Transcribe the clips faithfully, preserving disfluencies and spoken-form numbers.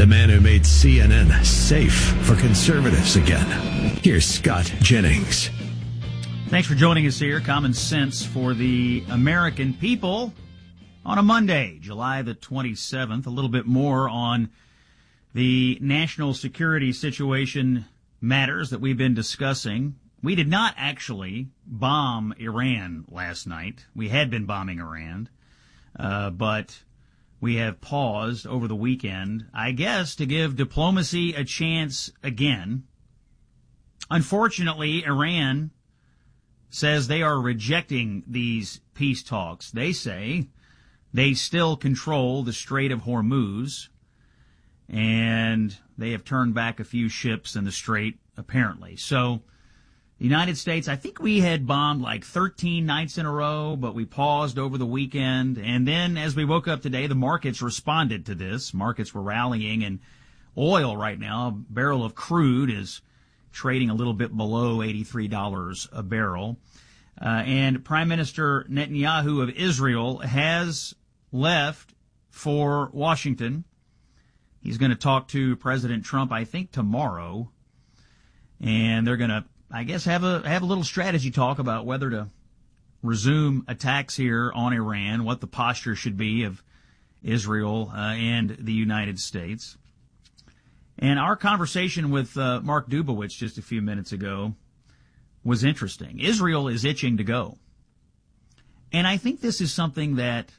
the man who made C N N safe for conservatives again. Here's Scott Jennings. Thanks for joining us here. Common sense for the American people on a Monday, July the twenty-seventh. A little bit more on the national security situation matters that we've been discussing. We did not actually bomb Iran last night. We had been bombing Iran, uh, but we have paused over the weekend, I guess, to give diplomacy a chance again. Unfortunately, Iran says they are rejecting these peace talks. They say they still control the Strait of Hormuz, and they have turned back a few ships in the strait, apparently. So the United States, I think we had bombed like thirteen nights in a row, but we paused over the weekend. And then as we woke up today, the markets responded to this. Markets were rallying, and oil right now, a barrel of crude is trading a little bit below eighty-three dollars a barrel. Uh, and Prime Minister Netanyahu of Israel has left for Washington. He's going to talk to President Trump, I think, tomorrow. And they're going to, I guess, have a have a little strategy talk about whether to resume attacks here on Iran, what the posture should be of Israel uh, and the United States. And our conversation with uh, Mark Dubowitz just a few minutes ago was interesting. Israel is itching to go. And I think this is something that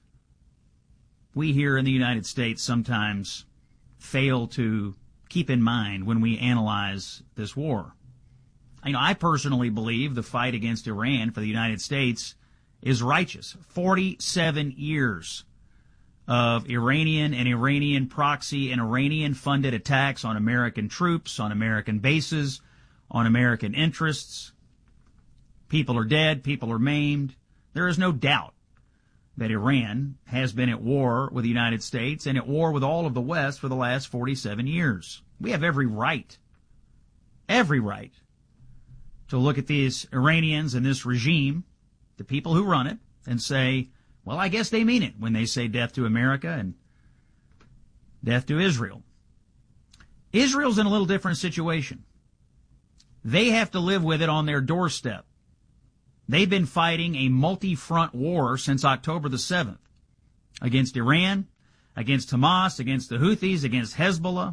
we here in the United States sometimes fail to keep in mind when we analyze this war. You know, I personally believe the fight against Iran for the United States is righteous. forty-seven years of Iranian and Iranian proxy and Iranian-funded attacks on American troops, on American bases, on American interests. People are dead. People are maimed. There is no doubt that Iran has been at war with the United States and at war with all of the West for the last forty-seven years. We have every right, every right, to look at these Iranians and this regime, the people who run it, and say, well, I guess they mean it when they say death to America and death to Israel. Israel's in a little different situation. They have to live with it on their doorstep. They've been fighting a multi-front war since October the seventh against Iran, against Hamas, against the Houthis, against Hezbollah.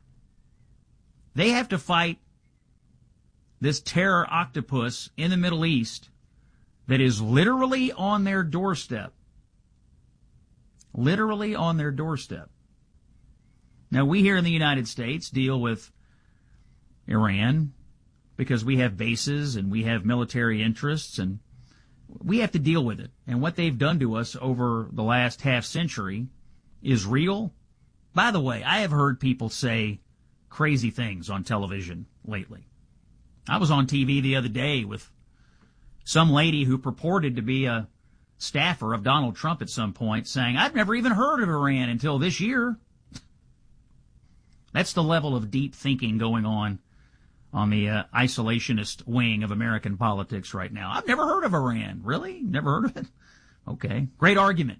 They have to fight this terror octopus in the Middle East that is literally on their doorstep. Literally on their doorstep. Now, we here in the United States deal with Iran because we have bases and we have military interests, and we have to deal with it. And what they've done to us over the last half century is real. By the way, I have heard people say crazy things on television lately. I was on T V the other day with some lady who purported to be a staffer of Donald Trump at some point saying, I've never even heard of Iran until this year. That's the level of deep thinking going on on the uh, isolationist wing of American politics right now. I've never heard of Iran. Really? Never heard of it? Okay. Great argument.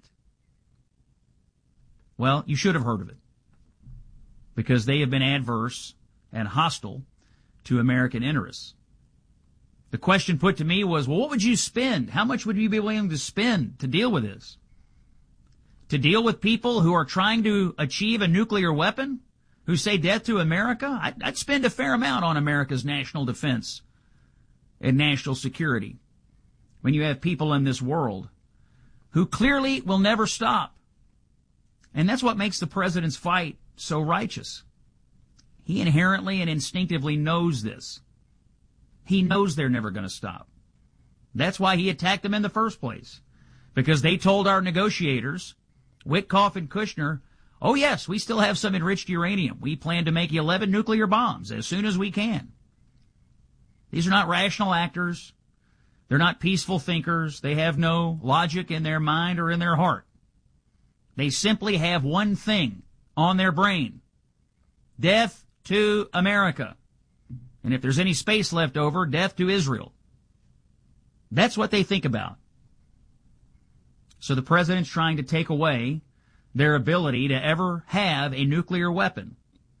Well, you should have heard of it because they have been adverse and hostile to American interests. The question put to me was, well, what would you spend? How much would you be willing to spend to deal with this? To deal with people who are trying to achieve a nuclear weapon? Who say death to America? I'd, I'd spend a fair amount on America's national defense and national security when you have people in this world who clearly will never stop. And that's what makes the president's fight so righteous. He inherently and instinctively knows this. He knows they're never going to stop. That's why he attacked them in the first place. Because they told our negotiators, Witkoff and Kushner, oh yes, we still have some enriched uranium. We plan to make eleven nuclear bombs as soon as we can. These are not rational actors. They're not peaceful thinkers. They have no logic in their mind or in their heart. They simply have one thing on their brain. Death to America. And if there's any space left over, death to Israel. That's what they think about. So the president's trying to take away their ability to ever have a nuclear weapon.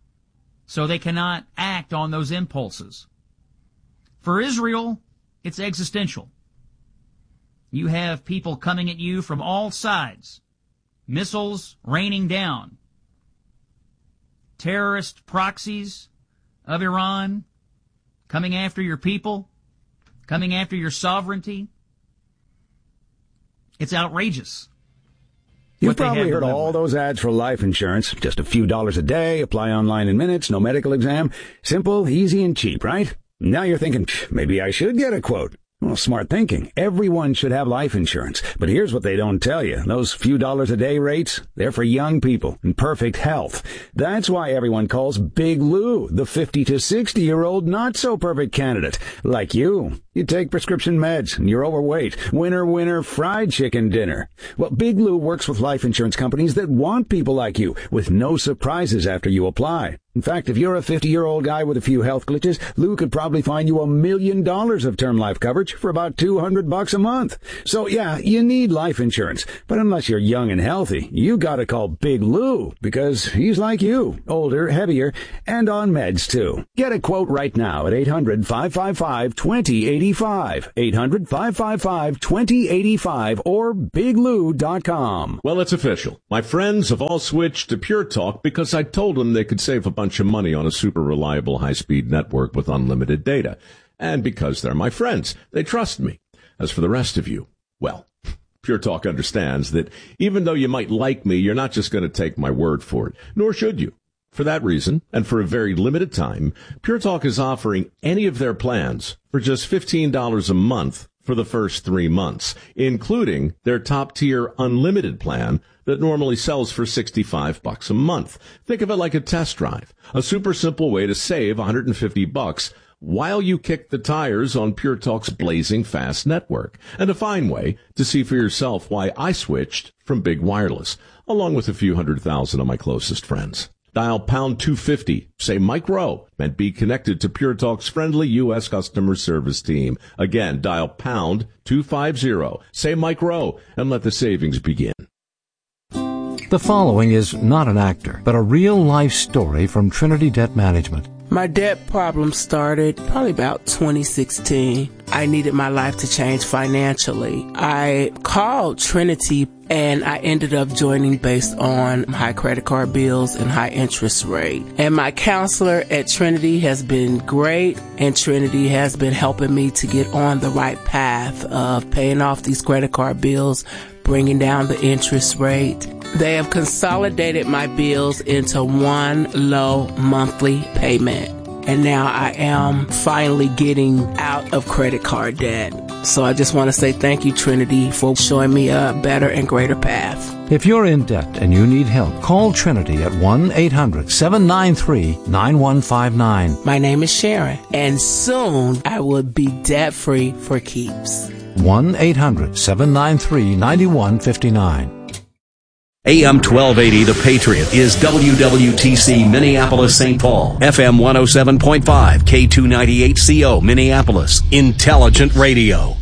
so they cannot act on those impulses. For Israel, it's existential. You have people coming at you from all sides, missiles raining down, terrorist proxies of Iran coming after your people, coming after your sovereignty. It's outrageous. You've probably heard all those ads for life insurance. Just a few dollars a day, apply online in minutes, no medical exam. Simple, easy, and cheap, right? Now you're thinking, maybe I should get a quote. Well, smart thinking. Everyone should have life insurance. But here's what they don't tell you. Those few dollars a day rates, they're for young people in perfect health. That's why everyone calls Big Lou the fifty to sixty-year-old not-so-perfect candidate. Like you. You take prescription meds, and you're overweight. Winner, winner, fried chicken dinner. Well, Big Lou works with life insurance companies that want people like you, with no surprises after you apply. In fact, if you're a fifty-year-old guy with a few health glitches, Lou could probably find you a million dollars of term life coverage for about two hundred bucks a month. So yeah, you need life insurance. But unless you're young and healthy, you gotta call Big Lou, because he's like you, older, heavier, and on meds too. Get a quote right now at eight hundred, five five five, two zero eight five. eight hundred, five five five, two zero eight five or big lou dot com. Well, it's official. My friends have all switched to Pure Talk because I told them they could save a bunch of money on a super reliable high-speed network with unlimited data. And because they're my friends, they trust me. As for the rest of you, well, Pure Talk understands that even though you might like me, you're not just going to take my word for it, nor should you. For that reason, and for a very limited time, Pure Talk is offering any of their plans for just fifteen dollars a month for the first three months, including their top-tier unlimited plan that normally sells for sixty-five bucks a month. Think of it like a test drive, a super simple way to save one hundred fifty bucks while you kick the tires on Pure Talk's blazing fast network, and a fine way to see for yourself why I switched from Big Wireless, along with a few hundred thousand of my closest friends. Dial pound two fifty, say Mike Rowe, and be connected to Pure Talk's friendly U S customer service team. Again, dial pound two fifty, say Mike Rowe, and let the savings begin. The following is not an actor, but a real-life story from Trinity Debt Management. My debt problem started probably about twenty sixteen. I needed my life to change financially. I called Trinity and I ended up joining based on high credit card bills and high interest rate. And my counselor at Trinity has been great, and Trinity has been helping me to get on the right path of paying off these credit card bills, bringing down the interest rate. They have consolidated my bills into one low monthly payment. And now I am finally getting out of credit card debt. So I just want to say thank you, Trinity, for showing me a better and greater path. If you're in debt and you need help, call Trinity at one eight hundred, seven nine three, nine one five nine. My name is Sharon, and soon I will be debt-free for keeps. one eight hundred, seven nine three, nine one five nine. A M twelve eighty, The Patriot, is W W T C Minneapolis, Saint Paul. F M one oh seven point five, K two ninety-eight C O, Minneapolis. Intelligent radio.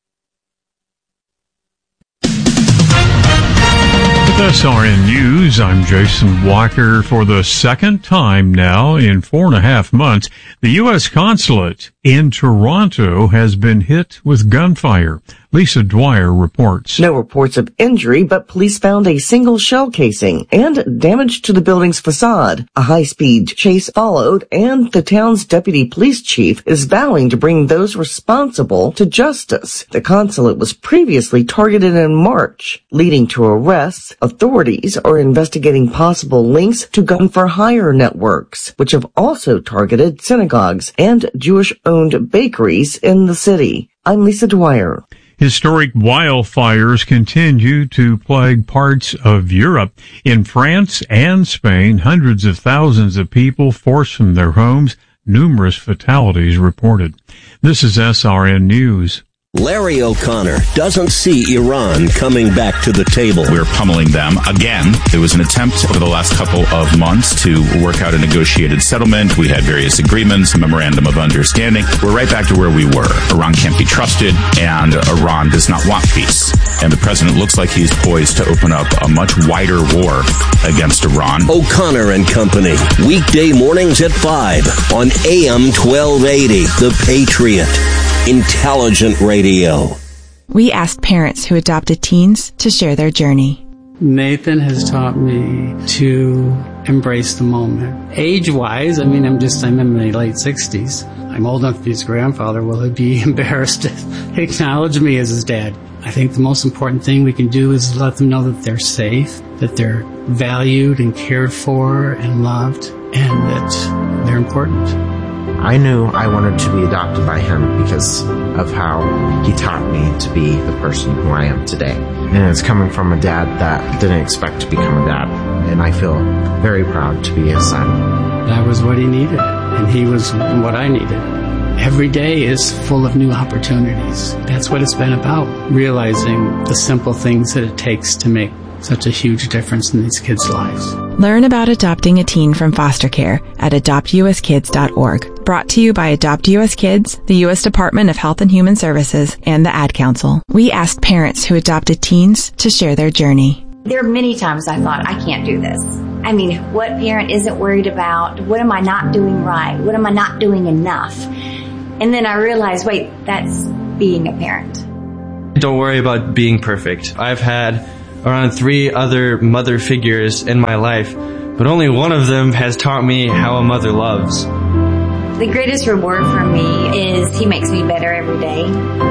With S R N News, I'm Jason Walker. For the second time now in four and a half months, the U S consulate in Toronto has been hit with gunfire. Lisa Dwyer reports. No reports of injury, but police found a single shell casing and damage to the building's facade. A high-speed chase followed, and the town's deputy police chief is vowing to bring those responsible to justice. The consulate was previously targeted in March, leading to arrests. Authorities are investigating possible links to gun-for-hire networks, which have also targeted synagogues and Jewish-owned bakeries in the city. I'm Lisa Dwyer. Historic wildfires continue to plague parts of Europe. In France and Spain, hundreds of thousands of people forced from their homes, numerous fatalities reported. This is S R N News. Larry O'Connor doesn't see Iran coming back to the table. We're pummeling them again. There was an attempt over the last couple of months to work out a negotiated settlement. We had various agreements, a memorandum of understanding. We're right back to where we were. Iran can't be trusted, and Iran does not want peace. And the president looks like he's poised to open up a much wider war against Iran. O'Connor and Company, weekday mornings at five on A M twelve eighty, The Patriot. Intelligent radio. We asked parents who adopted teens to share their journey. Nathan has taught me to embrace the moment. Age-wise, I mean, I'm just, I'm in my late sixties. I'm old enough to be his grandfather. Will he be embarrassed to acknowledge me as his dad? I think the most important thing we can do is let them know that they're safe, that they're valued and cared for and loved, and that they're important. I knew I wanted to be adopted by him because of how he taught me to be the person who I am today. And it's coming from a dad that didn't expect to become a dad. And I feel very proud to be his son. That was what he needed, and he was what I needed. Every day is full of new opportunities. That's what it's been about, realizing the simple things that it takes to make such a huge difference in these kids' lives. Learn about adopting a teen from foster care at adopt u s kids dot org. Brought to you by Adopt U S Kids, the U S Department of Health and Human Services, and the Ad Council. We asked parents who adopted teens to share their journey. There are many times I thought, I can't do this. I mean, what parent isn't worried about, what am I not doing right? What am I not doing enough? And then I realized, wait, that's being a parent. Don't worry about being perfect. I've had around three other mother figures in my life, but only one of them has taught me how a mother loves. The greatest reward for me is he makes me better every day.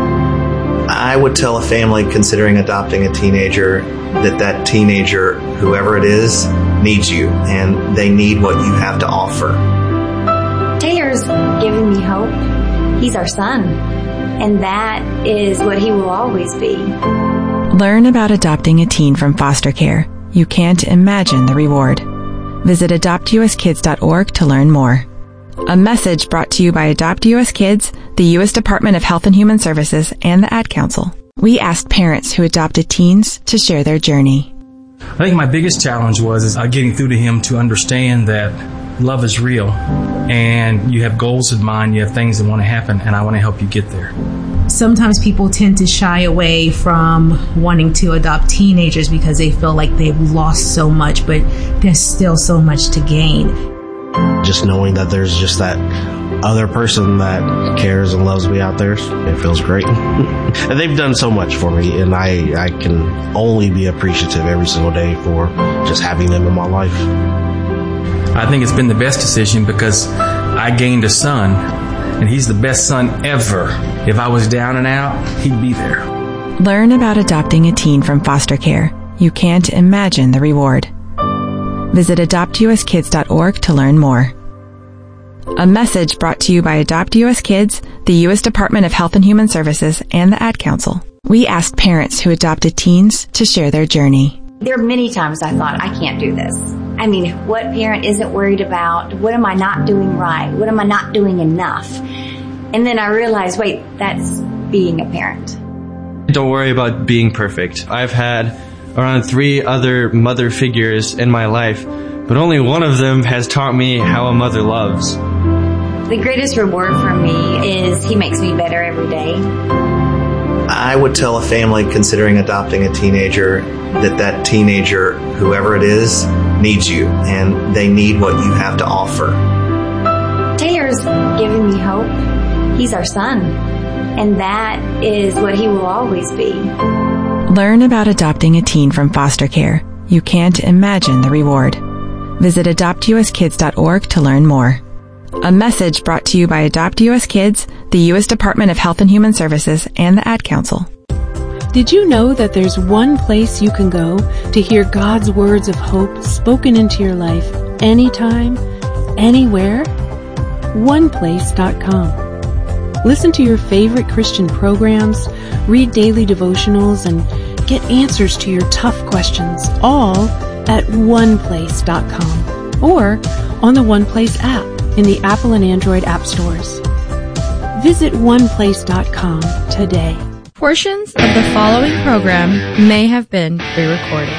I would tell a family considering adopting a teenager that that teenager, whoever it is, needs you, and they need what you have to offer. Taylor's giving me hope. He's our son, and that is what he will always be. Learn about adopting a teen from foster care. You can't imagine the reward. Visit adopt u s kids dot org to learn more. A message brought to you by Adopt U S Kids, the U S Department of Health and Human Services, and the Ad Council. We asked parents who adopted teens to share their journey. I think my biggest challenge was is, uh, getting through to him to understand that love is real, and you have goals in mind, you have things that want to happen, and I want to help you get there. Sometimes people tend to shy away from wanting to adopt teenagers because they feel like they've lost so much, but there's still so much to gain. Just knowing that there's just that other person that cares and loves me out there, it feels great. And they've done so much for me, and I, I can only be appreciative every single day for just having them in my life. I think it's been the best decision because I gained a son, and he's the best son ever. If I was down and out, he'd be there. Learn about adopting a teen from foster care. You can't imagine the reward. Visit adopt u s kids dot org to learn more. A message brought to you by Adopt U S Kids, the U S Department of Health and Human Services, and the Ad Council. We asked parents who adopted teens to share their journey. There are many times I thought, I can't do this. I mean, what parent isn't worried about, what am I not doing right? What am I not doing enough? And then I realized, wait, that's being a parent. Don't worry about being perfect. I've had around three other mother figures in my life, but only one of them has taught me how a mother loves. The greatest reward for me is he makes me better every day. I would tell a family considering adopting a teenager that that teenager, whoever it is, needs you, and they need what you have to offer. Taylor's giving me hope. He's our son, and that is what he will always be. Learn about adopting a teen from foster care. You can't imagine the reward. Visit adopt u s kids dot org to learn more. A message brought to you by Adopt U S Kids, the U S Department of Health and Human Services, and the Ad Council. Did you know that there's one place you can go to hear God's words of hope spoken into your life anytime, anywhere? one place dot com. Listen to your favorite Christian programs, read daily devotionals, and get answers to your tough questions, all at one place dot com or on the OnePlace app in the Apple and Android app stores. Visit one place dot com today. Portions of the following program may have been pre-recorded.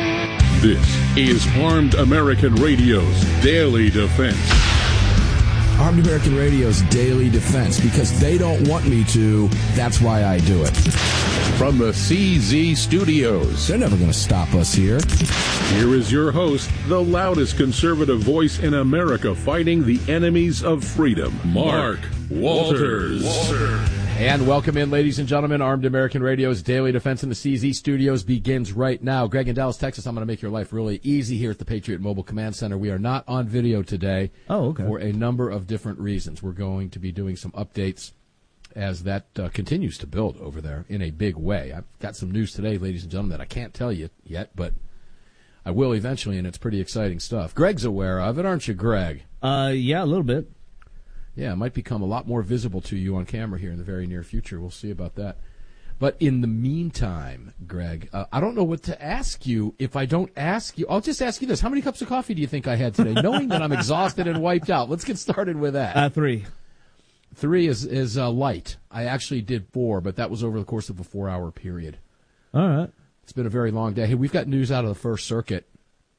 This is Armed American Radio's Daily Defense. Armed American Radio's Daily Defense. Because they don't want me to, that's why I do it. From the C Z Studios. They're never going to stop us here. Here is your host, the loudest conservative voice in America fighting the enemies of freedom, Mark Walters. Walter. And welcome in, ladies and gentlemen. Armed American Radio's Daily Defense in the C Z Studios begins right now. Greg in Dallas, Texas, I'm going to make your life really easy here at the Patriot Mobile Command Center. We are not on video today oh, okay. for a number of different reasons. We're going to be doing some updates as that uh, continues to build over there in a big way. I've got some news today, ladies and gentlemen, that I can't tell you yet, but I will eventually, and it's pretty exciting stuff. Greg's aware of it, aren't you, Greg? Uh, yeah, a little bit. Yeah, it might become a lot more visible to you on camera here in the very near future. We'll see about that. But in the meantime, Greg, uh, I don't know what to ask you. If I don't ask you, I'll just ask you this. How many cups of coffee do you think I had today, knowing that I'm exhausted and wiped out? Let's get started with that. Uh, three. Three is, is uh, light. I actually did four, but that was over the course of a four-hour period. All right. It's been a very long day. Hey, we've got news out of the First Circuit.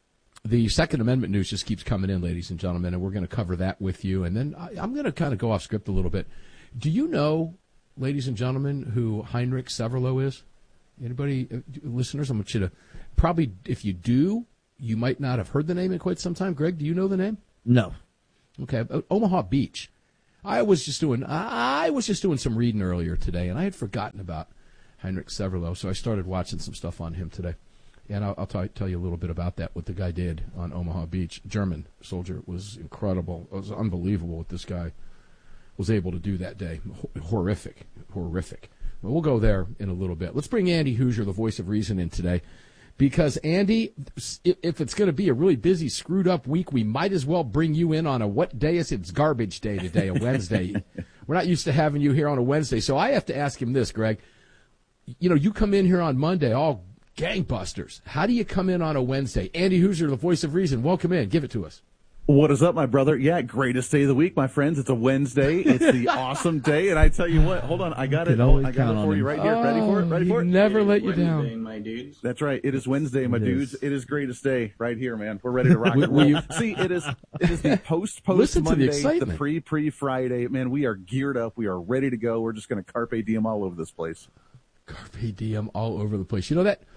The Second Amendment news just keeps coming in, ladies and gentlemen, and we're going to cover that with you. And then I, I'm going to kind of go off script a little bit. Do you know, ladies and gentlemen, who Heinrich Severlo is? Anybody, uh, listeners, I want you to probably, if you do, you might not have heard the name in quite some time. Greg, do you know the name? No. Okay, uh, Omaha Beach. I was just doing, I was just doing some reading earlier today, and I had forgotten about Heinrich Severlo, so I started watching some stuff on him today. And I'll, I'll t- tell you a little bit about that, what the guy did on Omaha Beach. German soldier. Was incredible. It was unbelievable what this guy was able to do that day. H- horrific. Horrific. But we'll go there in a little bit. Let's bring Andy Hoosier, the voice of reason, in today. Because, Andy, if it's going to be a really busy, screwed-up week, we might as well bring you in on a what day is it? It's garbage day today, a Wednesday. We're not used to having you here on a Wednesday. So I have to ask him this, Greg. You know, you come in here on Monday all gangbusters. How do you come in on a Wednesday? Andy Hoosier, the voice of reason. Welcome in. Give it to us. What is up, my brother? Yeah, greatest day of the week, my friends. It's a Wednesday. It's the awesome day, and I tell you what. Hold on, I got it. Oh, I got it for you right here. Oh, Ready for it? Ready for it? Never let you Wednesday, down, my dudes. That's right. It is Wednesday, my it dudes. Is. It is greatest day right here, man. We're ready to rock and roll. See, it is. It is the post post Monday, the, the pre pre Friday. Man, we are geared up. We are ready to go. We're just going to carpe diem all over this place. Carpe diem all over the place. You know that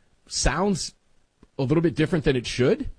sounds a little bit different than it should.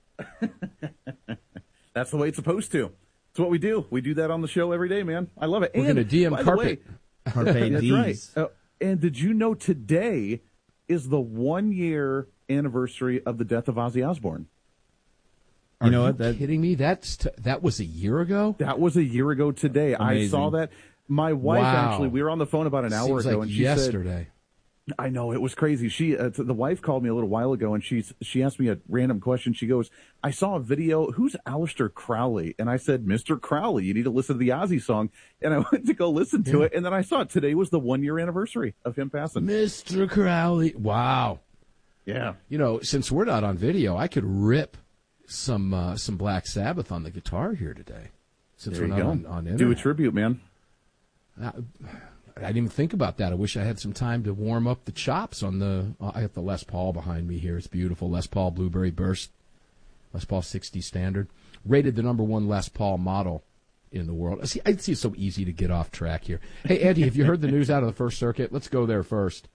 That's the way it's supposed to. It's what we do. We do that on the show every day, man. I love it. We're going to D M carpet. Carpe That's right. Uh, and did you know today is the one-year anniversary of the death of Ozzy Osbourne? Are you know you what? That, kidding me? That's t- that was a year ago? That was a year ago today. Amazing. I saw that. My wife, wow. actually, we were on the phone about an hour Seems ago, like and she yesterday. said, I know, it was crazy. She, uh, the wife called me a little while ago, and she's, she asked me a random question. She goes, I saw a video. Who's Aleister Crowley? And I said, Mister Crowley, you need to listen to the Ozzy song. And I went to go listen to yeah. it, and then I saw it. Today was the one-year anniversary of him passing. Mister Crowley. Wow. Yeah. You know, since we're not on video, I could rip some uh, some Black Sabbath on the guitar here today. Since there we're you not go. on, on internet. Do a tribute, man. Uh, I didn't even think about that. I wish I had some time to warm up the chops on the. Uh, I have the Les Paul behind me here. It's beautiful. Les Paul Blueberry Burst, Les Paul sixty Standard, rated the number one Les Paul model in the world. See, I see it's so easy to get off track here. Hey, Andy, have you heard the news out of the First Circuit? Let's go there first.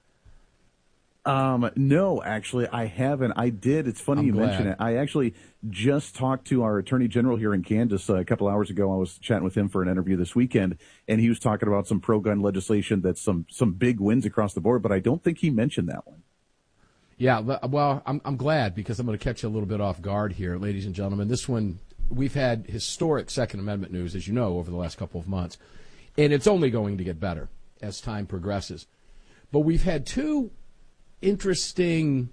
Um, no, actually, I haven't. I did. It's funny I'm you glad. mention it. I actually just talked to our Attorney General here in Kansas uh, a couple hours ago. I was chatting with him for an interview this weekend, and he was talking about some pro-gun legislation that's some, some big wins across the board, but I don't think he mentioned that one. Yeah, well, I'm I'm glad because I'm going to catch you a little bit off guard here, ladies and gentlemen. This one, we've had historic Second Amendment news, as you know, over the last couple of months, and it's only going to get better as time progresses. But we've had two interesting,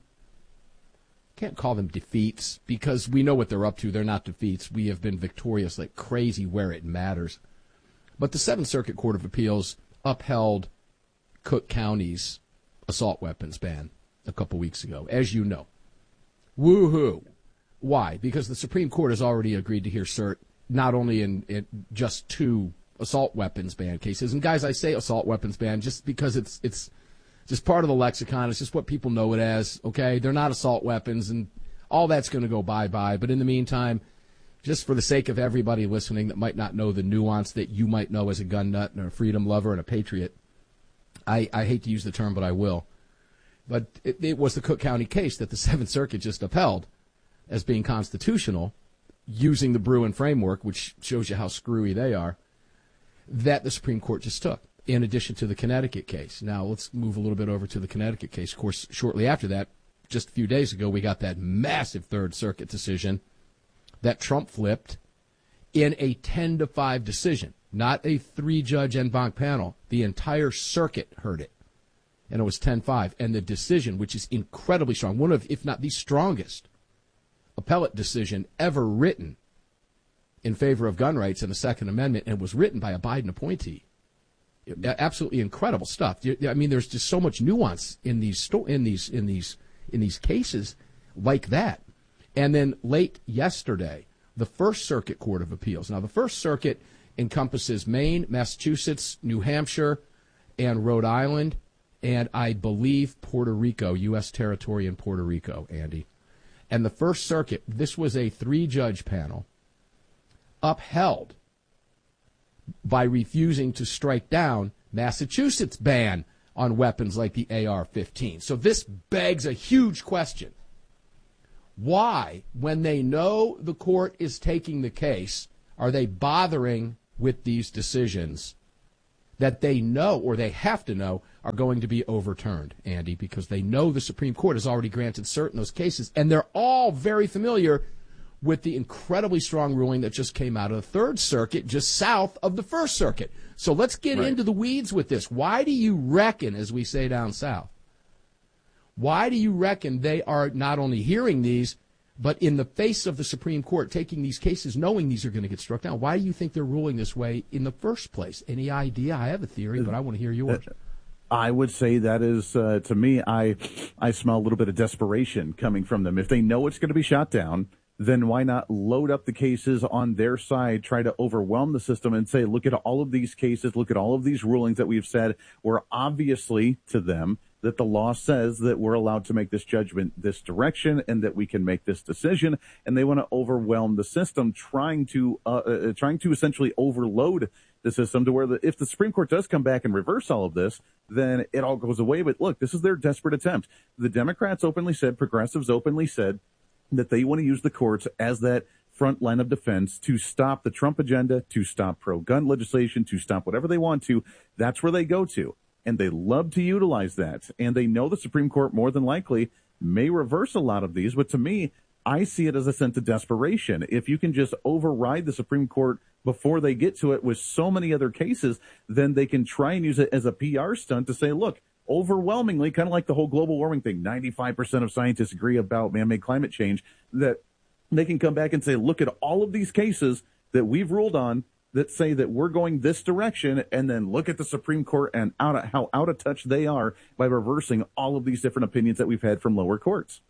can't call them defeats because we know what they're up to. They're not defeats. We have been victorious like crazy where it matters. But the Seventh Circuit Court of Appeals upheld Cook County's assault weapons ban a couple weeks ago, as you know. Woo-hoo. Why? Because the Supreme Court has already agreed to hear cert, not only in, in just two assault weapons ban cases. And guys, I say assault weapons ban just because it's it's just part of the lexicon. It's just what people know it as, okay? They're not assault weapons, and all that's going to go bye-bye. But in the meantime, just for the sake of everybody listening that might not know the nuance that you might know as a gun nut and a freedom lover and a patriot, I, I hate to use the term, but I will. But it, it was the Cook County case that the Seventh Circuit just upheld as being constitutional, using the Bruin framework, which shows you how screwy they are, that the Supreme Court just took, in addition to the Connecticut case. Now, let's move a little bit over to the Connecticut case. Of course, shortly after that, just a few days ago, we got that massive Third Circuit decision that Trump flipped in a ten to five decision, not a three-judge en banc panel. The entire circuit heard it, and it was ten five. And the decision, which is incredibly strong, one of, if not the strongest appellate decision ever written in favor of gun rights and the Second Amendment, and was written by a Biden appointee. Absolutely incredible stuff. I mean, there's just so much nuance in these sto- in these in these in these cases like that. And then late yesterday, the First Circuit Court of Appeals. Now, the First Circuit encompasses Maine, Massachusetts, New Hampshire, and Rhode Island, and I believe Puerto Rico, U S territory in Puerto Rico, Andy. And the First Circuit, this was a three-judge panel, upheld by refusing to strike down Massachusetts' ban on weapons like the A R fifteen. So this begs a huge question. Why, when they know the court is taking the case, are they bothering with these decisions that they know, or they have to know, are going to be overturned, Andy, because they know the Supreme Court has already granted cert in those cases, and they're all very familiar with the incredibly strong ruling that just came out of the Third Circuit, just south of the First Circuit. So let's get right into the weeds with this. Why do you reckon, as we say down south, why do you reckon they are not only hearing these, but in the face of the Supreme Court taking these cases, knowing these are going to get struck down? Why do you think they're ruling this way in the first place? Any idea? I have a theory, but I want to hear yours. I would say that is, uh, to me, I I smell a little bit of desperation coming from them. If they know it's going to be shot down, then why not load up the cases on their side, try to overwhelm the system and say, look at all of these cases, look at all of these rulings that we've said were obviously to them that the law says that we're allowed to make this judgment this direction and that we can make this decision. And they want to overwhelm the system, trying to uh, uh, trying to essentially overload the system to where the, if the Supreme Court does come back and reverse all of this, then it all goes away. But look, this is their desperate attempt. The Democrats openly said, progressives openly said, that they want to use the courts as that front line of defense to stop the Trump agenda, to stop pro-gun legislation, to stop whatever they want to. That's where they go to. And they love to utilize that. And they know the Supreme Court more than likely may reverse a lot of these. But to me, I see it as a sense of desperation. If you can just override the Supreme Court before they get to it with so many other cases, then they can try and use it as a P R stunt to say, look, overwhelmingly, kind of like the whole global warming thing, ninety-five percent of scientists agree about man-made climate change, that they can come back and say, look at all of these cases that we've ruled on that say that we're going this direction, and then look at the Supreme Court and out of, how out of touch they are by reversing all of these different opinions that we've had from lower courts.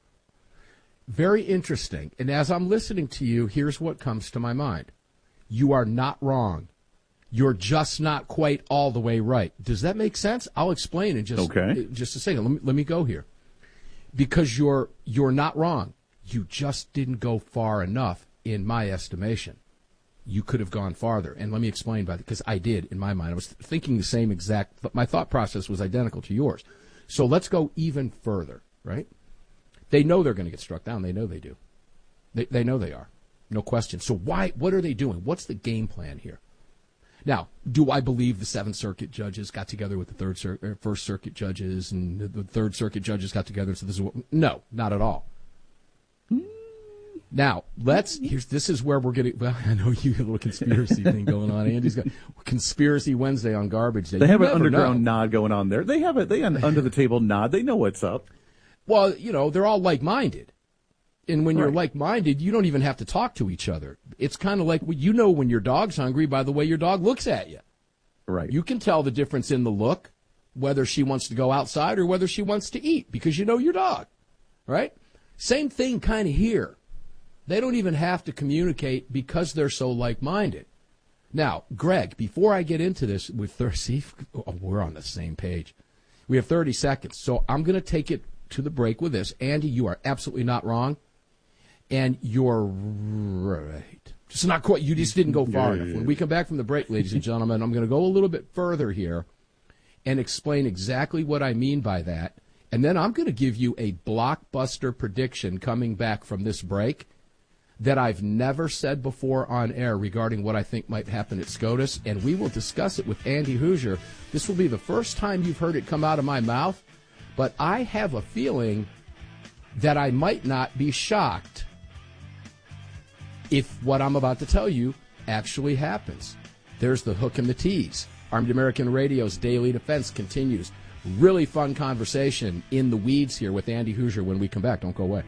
Very interesting. And as I'm listening to you, here's what comes to my mind. You are not wrong. You're just not quite all the way right. Does that make sense? I'll explain in just, okay. just a second. Let me, let me go here. Because you're you're not wrong. You just didn't go far enough, in my estimation. You could have gone farther. And let me explain by that, because I did, in my mind. I was thinking the same exact, my thought process was identical to yours. So let's go even further, right? They know they're going to get struck down. They know they do. They, they know they are. No question. So why? What are they doing? What's the game plan here? Now, do I believe the Seventh Circuit judges got together with the Third Cir- or First Circuit judges, and the, the Third Circuit judges got together? So this is what, no, not at all. Now, let's. Here's this is where we're getting. Well, I know you have a little conspiracy thing going on. Andy's got Conspiracy Wednesday on Garbage Day. They You have an never underground know. nod going on there. They have a they an under the table nod. They know what's up. Well, you know, they're all like-minded. And when you're Right. like-minded, you don't even have to talk to each other. It's kind of like, well, you know when your dog's hungry by the way your dog looks at you. Right. You can tell the difference in the look, whether she wants to go outside or whether she wants to eat, because you know your dog, right? Same thing kind of here. They don't even have to communicate because they're so like-minded. Now, Greg, before I get into this with thirty, oh, we're on the same page. We have thirty seconds, so I'm going to take it to the break with this. Andy, you are absolutely not wrong, and you're right. Just not quite. You just didn't go far Yeah, enough. yeah, When yeah. we come back from the break, ladies and gentlemen, I'm going to go a little bit further here and explain exactly what I mean by that. And then I'm going to give you a blockbuster prediction coming back from this break that I've never said before on air regarding what I think might happen at SCOTUS, and we will discuss it with Andy Hoosier. This will be the first time you've heard it come out of my mouth, but I have a feeling that I might not be shocked if what I'm about to tell you actually happens. There's the hook and the tease. Armed American Radio's Daily Defense continues. Really fun conversation in the weeds here with Andy Hoosier when we come back. Don't go away.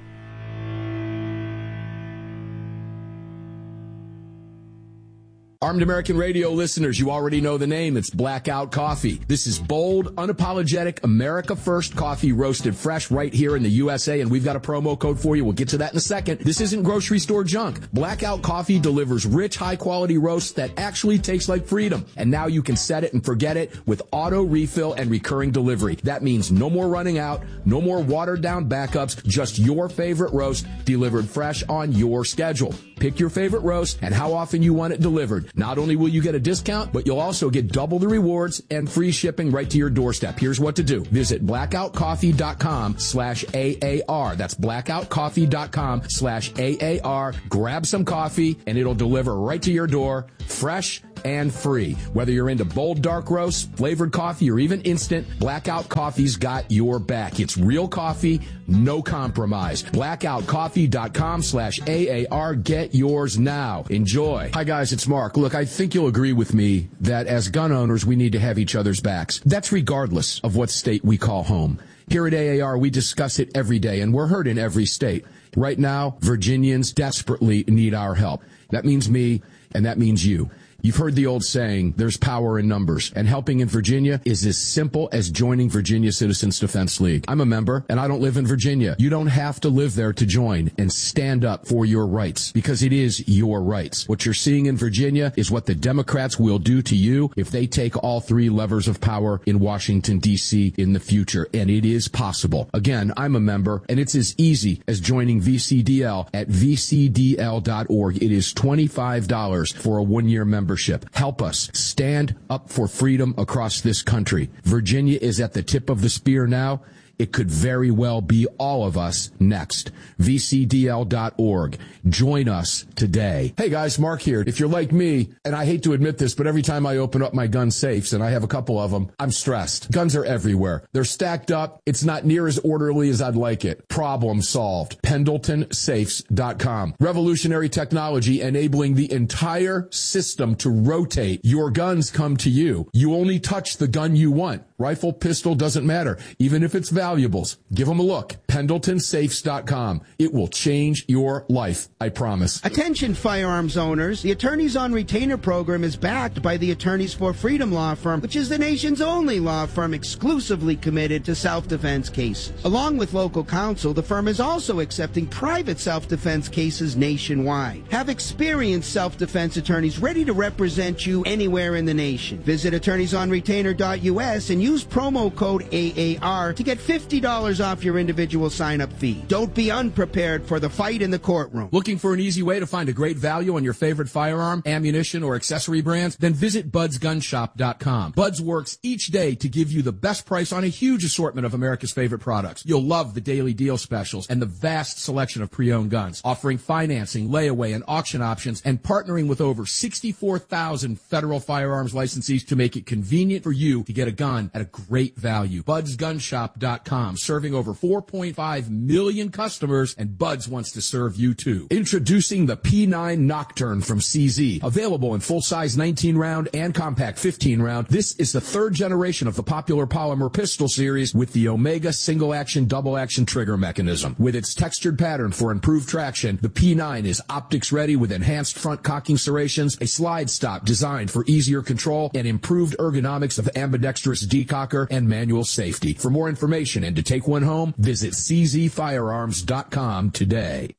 Armed American Radio listeners, you already know the name. It's Blackout Coffee. This is bold, unapologetic, America First coffee roasted fresh right here in the U S A, and we've got a promo code for you. We'll get to that in a second. This isn't grocery store junk. Blackout Coffee delivers rich, high-quality roasts that actually taste like freedom. And now you can set it and forget it with auto refill and recurring delivery. That means no more running out, no more watered-down backups, just your favorite roast delivered fresh on your schedule. Pick your favorite roast and how often you want it delivered. Not only will you get a discount, but you'll also get double the rewards and free shipping right to your doorstep. Here's what to do. Visit blackoutcoffee.com slash AAR. That's blackoutcoffee.com slash AAR. Grab some coffee and it'll deliver right to your door, fresh and free. Whether you're into bold dark roasts, flavored coffee, or even instant, Blackout Coffee's got your back. It's real coffee, no compromise. blackoutcoffee.com slash AAR. Get yours now. Enjoy. Hi guys, it's Mark. Look, I think you'll agree with me that as gun owners, we need to have each other's backs. That's regardless of what state we call home. Here at A A R, we discuss it every day, and we're heard in every state. Right now, Virginians desperately need our help. That means me, and that means you. You've heard the old saying, there's power in numbers, and helping in Virginia is as simple as joining Virginia Citizens Defense League. I'm a member, and I don't live in Virginia. You don't have to live there to join and stand up for your rights, because it is your rights. What you're seeing in Virginia is what the Democrats will do to you if they take all three levers of power in Washington, D C in the future, and it is possible. Again, I'm a member, and it's as easy as joining V C D L at v c d l dot org. It is twenty-five dollars for a one-year membership. Help us stand up for freedom across this country. Virginia is at the tip of the spear now. It could very well be all of us next. v c d l dot org. Join us today. Hey guys, Mark here. If you're like me, and I hate to admit this, but every time I open up my gun safes, and I have a couple of them, I'm stressed. Guns are everywhere. They're stacked up. It's not near as orderly as I'd like it. Problem solved. Pendleton Safes dot com. Revolutionary technology enabling the entire system to rotate. Your guns come to you. You only touch the gun you want. Rifle, pistol, doesn't matter. Even if it's valuables, give them a look. Pendleton Safes dot com. It will change your life, I promise. Attention firearms owners, the Attorneys on Retainer program is backed by the Attorneys for Freedom Law Firm, which is the nation's only law firm exclusively committed to self-defense cases. Along with local counsel, the firm is also accepting private self-defense cases nationwide. Have experienced self-defense attorneys ready to represent you anywhere in the nation. Visit attorneys on retainer dot u s and use promo code A A R to get fifty dollars off your individual sign-up fee. Don't be unprepared for the fight in the courtroom. Looking for an easy way to find a great value on your favorite firearm, ammunition, or accessory brands? Then visit buds gun shop dot com. Buds works each day to give you the best price on a huge assortment of America's favorite products. You'll love the daily deal specials and the vast selection of pre-owned guns, offering financing, layaway, and auction options, and partnering with over sixty-four thousand federal firearms licensees to make it convenient for you to get a gun at a great value. buds gun shop dot com, serving over four point five million customers, and Buds wants to serve you too. Introducing the P nine Nocturne from C Z. Available in full-size nineteen round and compact fifteen round, this is the third generation of the popular polymer pistol series with the Omega single-action, double-action trigger mechanism. With its textured pattern for improved traction, the P nine is optics-ready with enhanced front cocking serrations, a slide stop designed for easier control, and improved ergonomics of ambidextrous decocker and manual safety. For more information and to take one home, visit c z firearms dot com today.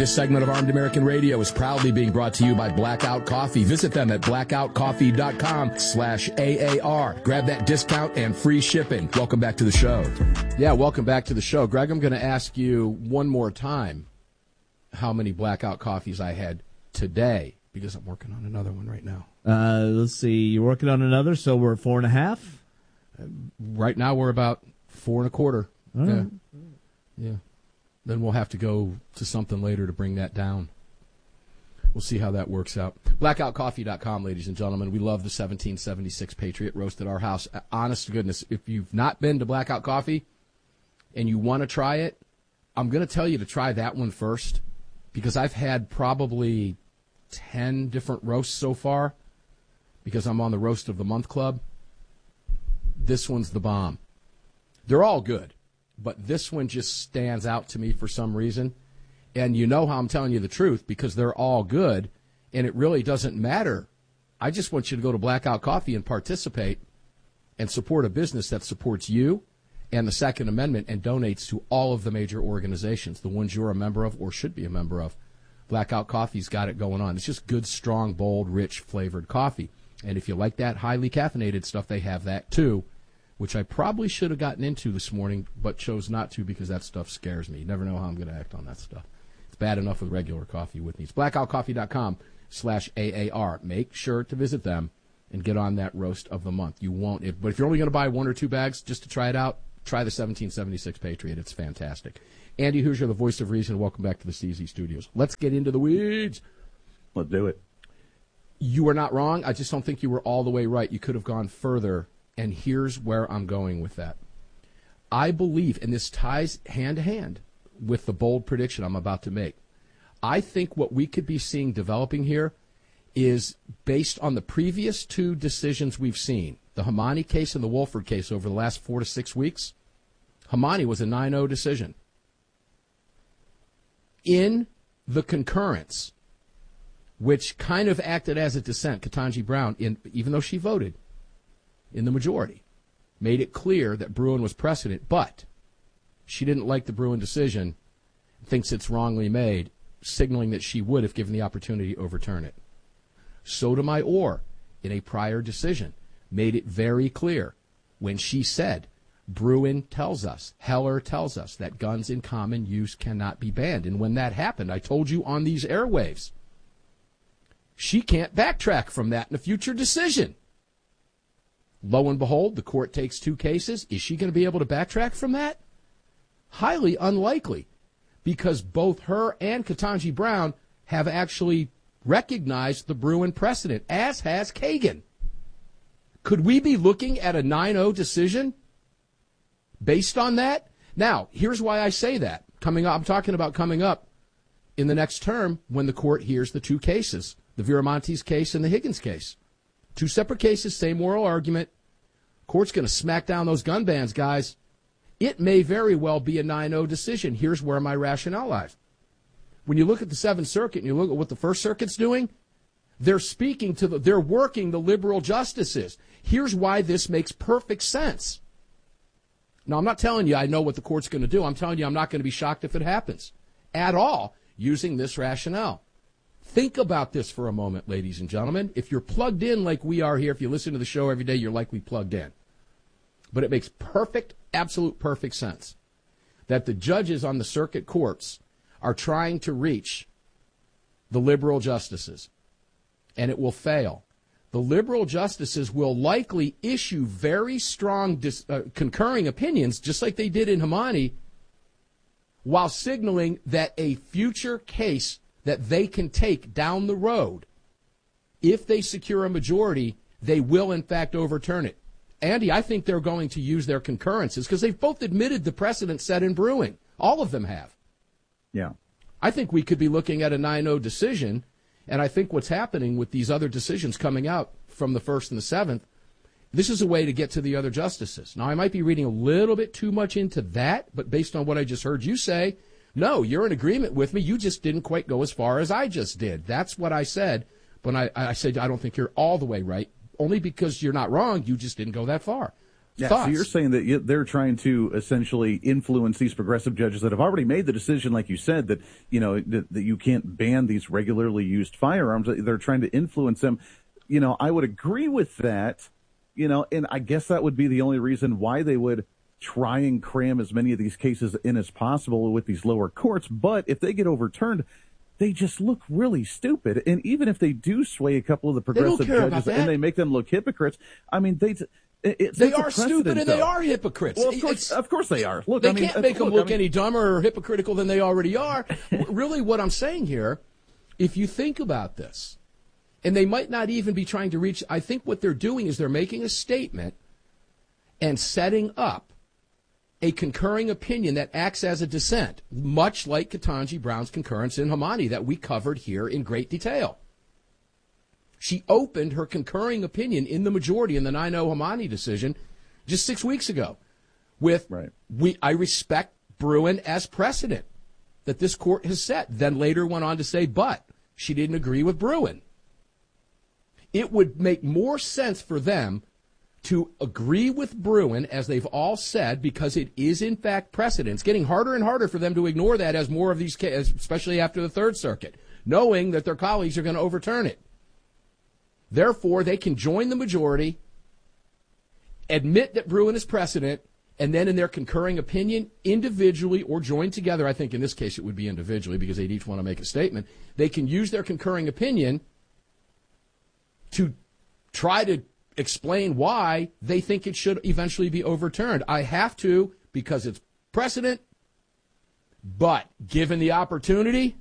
This segment of Armed American Radio is proudly being brought to you by Blackout Coffee. Visit them at blackoutcoffee.com slash AAR. Grab that discount and free shipping. Welcome back to the show. Yeah, welcome back to the show. Greg, I'm going to ask you one more time how many Blackout Coffees I had today, because I'm working on another one right now. Uh, let's see. You're working on another, so we're at four and a half? Uh, right now we're about four and a quarter. All yeah. right. Yeah. Then we'll have to go to something later to bring that down. We'll see how that works out. blackout coffee dot com, ladies and gentlemen. We love the seventeen seventy-six Patriot roast at our house. Honest to goodness, if you've not been to Blackout Coffee and you want to try it, I'm going to tell you to try that one first, because I've had probably ten different roasts so far because I'm on the Roast of the Month Club. This one's the bomb. They're all good, but this one just stands out to me for some reason. And you know how I'm telling you the truth, because they're all good, and it really doesn't matter. I just want you to go to Blackout Coffee and participate and support a business that supports you and the Second Amendment and donates to all of the major organizations, the ones you're a member of or should be a member of. Blackout Coffee's got it going on. It's just good, strong, bold, rich, flavored coffee. And if you like that highly caffeinated stuff, they have that too, which I probably should have gotten into this morning, but chose not to because that stuff scares me. You never know how I'm going to act on that stuff. It's bad enough with regular coffee with me. It's blackoutcoffee.com slash AAR. Make sure to visit them and get on that roast of the month. You won't. If, but if you're only going to buy one or two bags just to try it out, try the seventeen seventy-six Patriot. It's fantastic. Andy Hoosier, the voice of reason. Welcome back to the C Z Studios. Let's get into the weeds. Let's do it. You were not wrong. I just don't think you were all the way right. You could have gone further, and here's where I'm going with that. I believe, and this ties hand to hand with the bold prediction I'm about to make, I think what we could be seeing developing here is based on the previous two decisions we've seen, the Hamani case and the Wolford case over the last four to six weeks. Hamani was a nine oh decision. In the concurrence, which kind of acted as a dissent, Ketanji Brown, in, even though she voted in the majority, made it clear that Bruen was precedent, but she didn't like the Bruen decision, thinks it's wrongly made, signaling that she would, if given the opportunity, overturn it. Sotomayor, in a prior decision, made it very clear when she said, Bruen tells us, Heller tells us, that guns in common use cannot be banned. And when that happened, I told you on these airwaves, she can't backtrack from that in a future decision. Lo and behold, the court takes two cases. Is she going to be able to backtrack from that? Highly unlikely, because both her and Ketanji Brown have actually recognized the Bruen precedent, as has Kagan. Could we be looking at a nine oh decision based on that? Now, here's why I say that. Coming up, I'm talking about coming up in the next term when the court hears the two cases, the Viramontes case and the Higgins case. Two separate cases, same oral argument. Court's going to smack down those gun bans, guys. It may very well be a nine oh decision. Here's where my rationale lies. When you look at the Seventh Circuit and you look at what the First Circuit's doing, they're speaking to the, they're working the liberal justices. Here's why this makes perfect sense. Now, I'm not telling you I know what the court's going to do. I'm telling you I'm not going to be shocked if it happens at all using this rationale. Think about this for a moment, ladies and gentlemen. If you're plugged in like we are here, if you listen to the show every day, you're likely plugged in. But it makes perfect, absolute perfect sense that the judges on the circuit courts are trying to reach the liberal justices, and it will fail. The liberal justices will likely issue very strong dis, uh, concurring opinions, just like they did in Hamani, while signaling that a future case that they can take down the road, if they secure a majority, they will in fact overturn it. Andy, I think they're going to use their concurrences because they've both admitted the precedent set in Brewing. All of them have. Yeah. I think we could be looking at a nine oh decision, and I think what's happening with these other decisions coming out from the first and the seventh, this is a way to get to the other justices. Now, I might be reading a little bit too much into that, but based on what I just heard you say, no, you're in agreement with me. You just didn't quite go as far as I just did. That's what I said. But I, I said I don't think you're all the way right, only because you're not wrong. You just didn't go that far. Yeah, Thoughts? so you're saying that you, they're trying to essentially influence these progressive judges that have already made the decision, like you said, that you know that, that you can't ban these regularly used firearms. They're trying to influence them. You know, I would agree with that. You know, and I guess that would be the only reason why they would try and cram as many of these cases in as possible with these lower courts. But if they get overturned, they just look really stupid. And even if they do sway a couple of the progressive judges and they make them look hypocrites, I mean, they. It, they are stupid and though. they are hypocrites. Well, of course, of course they are. Look, they I mean, can't make them look, look I mean, any dumber or hypocritical than they already are. Really, what I'm saying here, if you think about this, and they might not even be trying to reach, I think what they're doing is they're making a statement and setting up a concurring opinion that acts as a dissent, much like Ketanji Brown's concurrence in Hamani that we covered here in great detail. She opened her concurring opinion in the majority in the nine oh Hamani decision just six weeks ago with, right. we, I respect Bruen as precedent that this court has set. Then later went on to say, but she didn't agree with Bruen. It would make more sense for them to agree with Bruen, as they've all said, because it is in fact precedent. It's getting harder and harder for them to ignore that as more of these cases, especially after the Third Circuit, knowing that their colleagues are going to overturn it. Therefore, they can join the majority, admit that Bruen is precedent, and then in their concurring opinion, individually or joined together, I think in this case it would be individually because they'd each want to make a statement, they can use their concurring opinion to try to explain why they think it should eventually be overturned. I have to because it's precedent, but given the opportunity,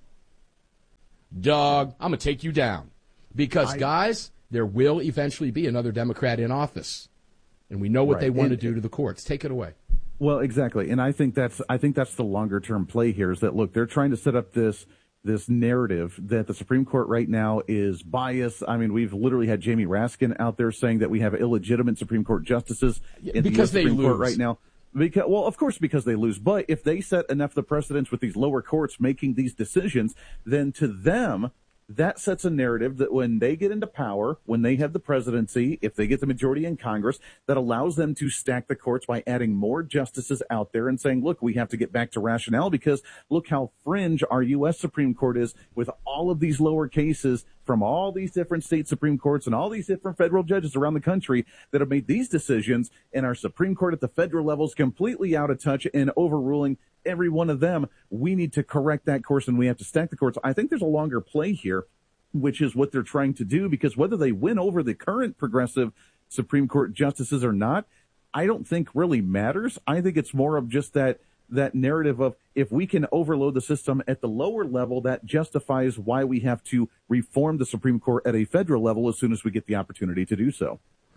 Doug, I'm going to take you down. Because, I, guys, there will eventually be another Democrat in office, and we know what right. they want and, to do to the courts. Take it away. Well, exactly, and I think that's I think that's the longer term play here. Is that look, they're trying to set up this this narrative that the Supreme Court right now is biased. I mean, we've literally had Jamie Raskin out there saying that we have illegitimate Supreme Court justices in because the they Supreme lose Court right now. Because, well, of course, because they lose. But if they set enough of the precedents with these lower courts making these decisions, then to them, that sets a narrative that when they get into power, when they have the presidency, if they get the majority in Congress, that allows them to stack the courts by adding more justices out there and saying, look, we have to get back to rationale because look how fringe our U S Supreme Court is with all of these lower cases from all these different state Supreme Courts and all these different federal judges around the country that have made these decisions, and our Supreme Court at the federal level is completely out of touch and overruling every one of them. We need to correct that course and we have to stack the courts. I think there's a longer play here, which is what they're trying to do, because whether they win over the current progressive Supreme Court justices or not, I don't think really matters. I think it's more of just that that narrative of if we can overload the system at the lower level, that justifies why we have to reform the Supreme Court at a federal level as soon as we get the opportunity to do so.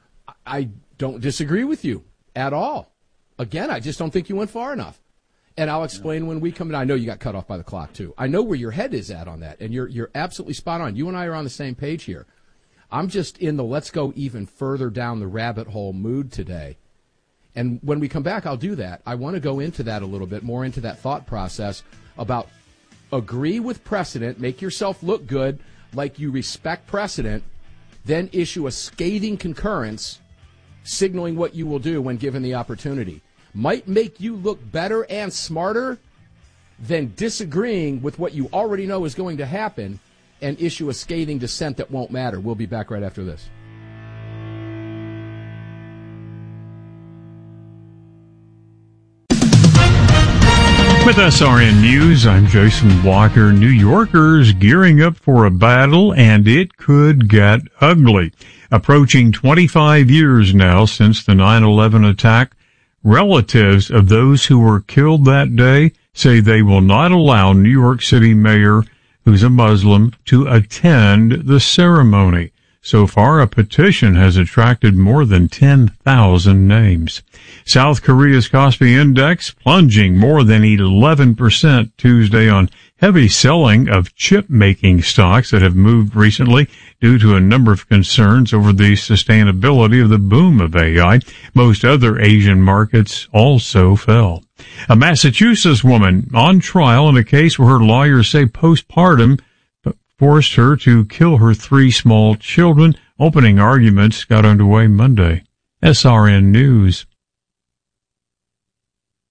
I don't disagree with you at all. Again, I just don't think you went far enough. And I'll explain when we come in. I know you got cut off by the clock, too. I know where your head is at on that, and you're you're absolutely spot on. You and I are on the same page here. I'm just in the let's go even further down the rabbit hole mood today. And when we come back, I'll do that. I want to go into that a little bit, more into that thought process about agree with precedent, make yourself look good like you respect precedent, then issue a scathing concurrence signaling what you will do when given the opportunity. Might make you look better and smarter than disagreeing with what you already know is going to happen and issue a scathing dissent that won't matter. We'll be back right after this. With S R N News, I'm Jason Walker. New Yorkers gearing up for a battle, and it could get ugly. Approaching twenty-five years now since the nine eleven attack, relatives of those who were killed that day say they will not allow New York City Mayor, who's a Muslim, to attend the ceremony. So far, a petition has attracted more than ten thousand names. South Korea's Kospi Index plunging more than eleven percent Tuesday on heavy selling of chip-making stocks that have moved recently due to a number of concerns over the sustainability of the boom of A I. Most other Asian markets also fell. A Massachusetts woman on trial in a case where her lawyers say postpartum forced her to kill her three small children. Opening arguments got underway Monday. S R N News.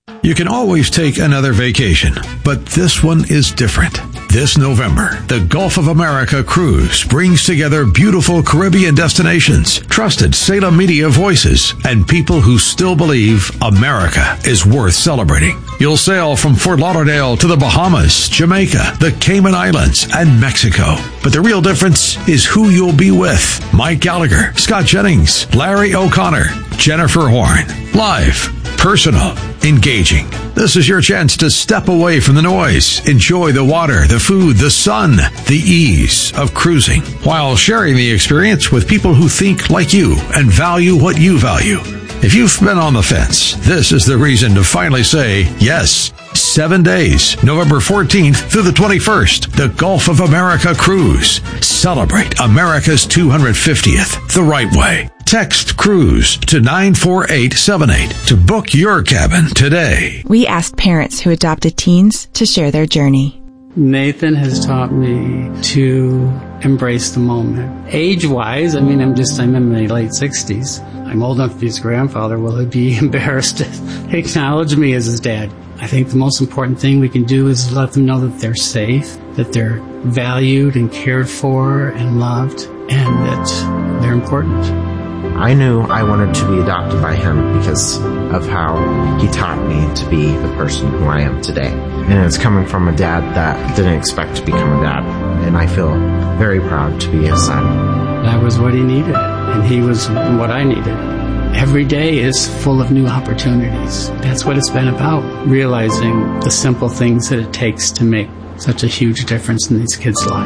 You can always take another vacation, but this one is different. This November, the Gulf of America Cruise brings together beautiful Caribbean destinations, trusted Salem media voices, and people who still believe America is worth celebrating. You'll sail from Fort Lauderdale to the Bahamas, Jamaica, the Cayman Islands, and Mexico. But the real difference is who you'll be with. Mike Gallagher, Scott Jennings, Larry O'Connor, Jennifer Horn. Live, personal, engaging. This is your chance to step away from the noise, enjoy the water, the food, the sun, the ease of cruising, while sharing the experience with people who think like you and value what you value. If you've been on the fence, this is the reason to finally say yes. Seven days, November fourteenth through the twenty-first, the Gulf of America Cruise. Celebrate America's two hundred fiftieth the right way. Text CRUISE to nine four eight seven eight to book your cabin today. We asked parents who adopted teens to share their journey. Nathan has taught me to embrace the moment. Age-wise, I mean, I'm just, I'm in my late sixties. I'm old enough to be his grandfather. Will he be embarrassed to acknowledge me as his dad? I think the most important thing we can do is let them know that they're safe, that they're valued and cared for and loved, and that they're important. I knew I wanted to be adopted by him because of how he taught me to be the person who I am today. And it's coming from a dad that didn't expect to become a dad. And I feel very proud to be his son. That was what he needed, and he was what I needed. Every day is full of new opportunities. That's what it's been about, realizing the simple things that it takes to make such a huge difference in these kids' lives.